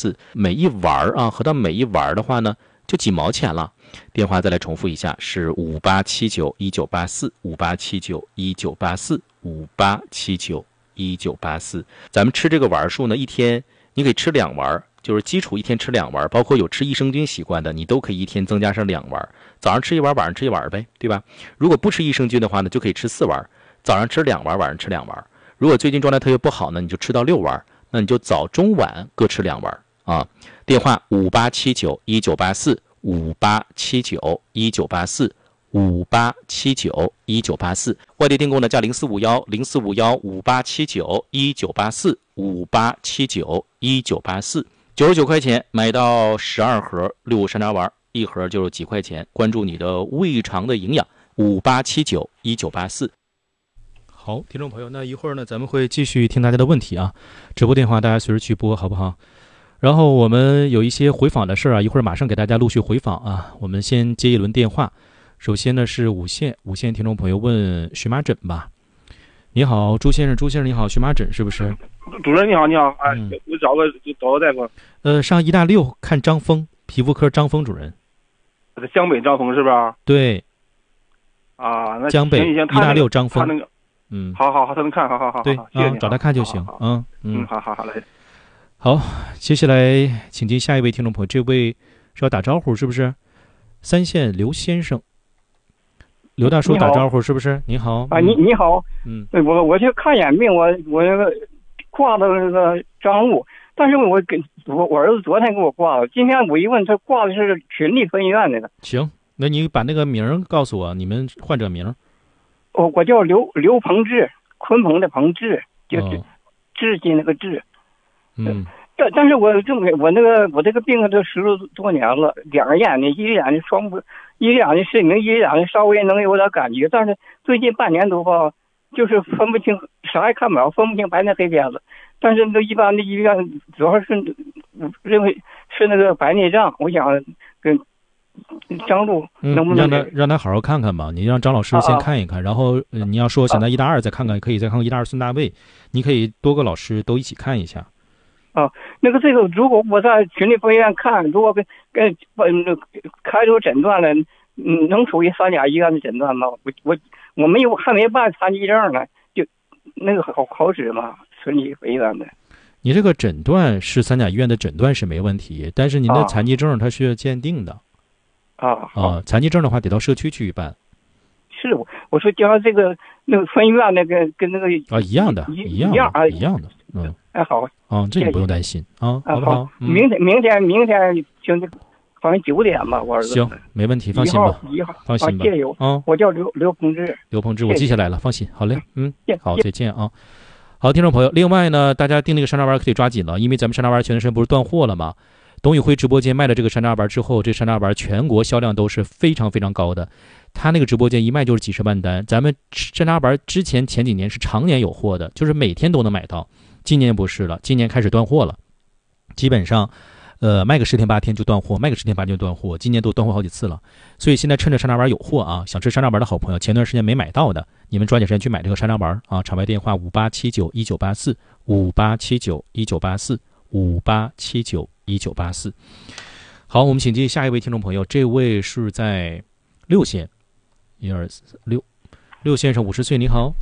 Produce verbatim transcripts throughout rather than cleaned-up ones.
四，每一丸啊，合到每一丸的话呢，就几毛钱了。电话再来重复一下，是五八七九一九八四，五八七九一九八四，五八七九一九八四。咱们吃这个丸数呢，一天你可以吃两丸，就是基础一天吃两丸，包括有吃益生菌习惯的，你都可以一天增加上两丸，早上吃一丸，晚上吃一丸呗，对吧？如果不吃益生菌的话呢，就可以吃四丸，早上吃两丸，晚上吃两丸。如果最近状态特别不好呢，你就吃到六丸，那你就早中晚各吃两丸啊。电话五八七九一九八四，五八七九一九八四，五八七九一九八四。外地订购呢加零四五幺零四五幺五八七九一九八四，五八七九一九八四。九十九块钱买到十二盒六五山楂丸，一盒就是几块钱。关注你的胃肠的营养，五八七九一九八四。好，听众朋友，那一会儿呢，咱们会继续听大家的问题啊，直播电话大家随时去拨，好不好？然后我们有一些回访的事儿啊，一会儿马上给大家陆续回访啊。我们先接一轮电话。首先呢是五线五线听众朋友问荨麻疹吧。你好，朱先生，朱先生你好，荨麻疹是不是？ 主任你好，你好，哎，嗯、我找个找个大夫。 呃，上医大六看张峰，皮肤科张峰主任。 江北张峰是不是？ 对。 啊，那江北行行医大六张峰。 他那个， 嗯， 好好好，他能看，好好好， 对， 谢谢你、 啊，找他看就行， 嗯嗯， 好好好嘞。 好，接下来请进下一位听众朋友，这位是要打招呼是不是？三线刘先生，刘大叔打招呼是不是？你好啊，你你好， 嗯， 对我我去看眼病，我我那个挂的那个张路，但是我给我我儿子昨天给我挂了，今天我一问他挂的是群力分医院那个。 行，那你把那个名告诉我，你们患者名。 我我叫刘刘鹏志，鲲鹏的鹏志，就是志气那个志。 嗯， 但但是我这么我那个我这个病都十多年了，两个眼睛，一个眼睛双不，一个眼睛失明，一个眼睛稍微能有点感觉，但是最近半年多吧，就是分不清，啥也看不着，分不清白天黑天了。但是那一般的医院主要是认为是那个白内障，我想跟张璐能不能、 嗯、让他让他好好看看吧，你让张老师先看一看，啊、然后、呃、你要说想在医大二再看看，可以再看看医大二孙大卫，你可以多个老师都一起看一下。 啊，那个这个，如果我在群力分医院看，如果跟跟呃开出诊断了，嗯，能属于三甲医院的诊断吗？我我我没有还没办残疾证呢，就那个好好使吗？群力分医院的。 你这个诊断是三甲医院的诊断是没问题，但是您的残疾证它是要鉴定的。 啊啊，残疾证的话得到社区去办。 是我我说将这个那个分医院那个跟那个啊一样的，一样的， 啊一样的，嗯。 哎，好， 啊，这个不用担心啊，好不好？ 嗯、明天，明天，明天就那好像九点吧，我儿子。 行，没问题，放心吧， 一号， 放心吧。 谢谢啊，我叫刘刘鹏志。 刘鹏志，我记下来了，放心。好嘞，嗯，好，再见啊。好，听众朋友，另外呢，大家订那个山楂丸可以抓紧了，因为咱们山楂丸前段时间不是断货了吗？董宇辉直播间卖了这个山楂丸之后，这山楂丸全国销量都是非常非常高的。他那个直播间一卖就是几十万单。咱们山楂丸之前前几年是常年有货的，就是每天都能买到。今年不是了，今年开始断货了，基本上，呃，卖个十天八天就断货，卖个十天八天就断货。今年都断货好几次了，所以现在趁着山楂丸有货啊，想吃山楂丸的好朋友，前段时间没买到的，你们抓紧时间去买这个山楂丸啊！场外电话五八七九一九八四，五八七九一九八四，五八七九一九八四。好，我们请进下一位听众朋友，这位是在六线，一二四六，六先生五十岁，你好。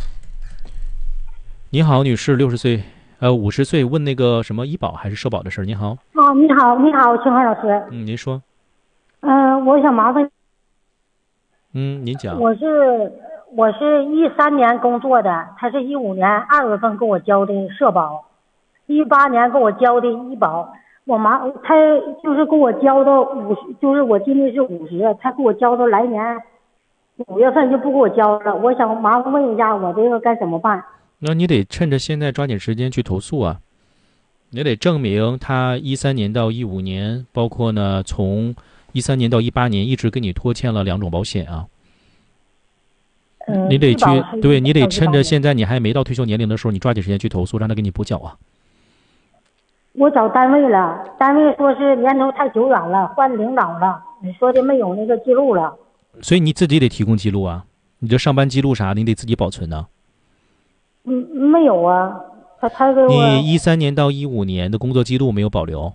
你好，女士，六十岁，呃，五十岁，问那个什么医保还是社保的事儿。你好。 哦，你好，你好，青海老师。 嗯，您说。 嗯、呃，我想麻烦。 嗯，您讲。 我是我是一三年工作的，他是一五年二月份给我交的社保，一八年给我交的医保。我麻他就是给我交到五十，就是我今年是五十，他给我交到来年五月份就不给我交了。我想麻烦问一下，我这个该怎么办？ 那你得趁着现在抓紧时间去投诉啊！你得证明他一三年到一五年，包括呢从一三年到一八年一直给你拖欠了两种保险啊。 嗯， 你得去，对你得趁着现在你还没到退休年龄的时候，你抓紧时间去投诉，让他给你补缴啊。 我找单位了，单位说是年头太久远了，换领导了，你说的没有那个记录了。 所以你自己得提供记录啊，你这上班记录啥的，你得自己保存呢、啊。 嗯，没有啊，他他给我。 你一三年到一五年的工作记录没有保留？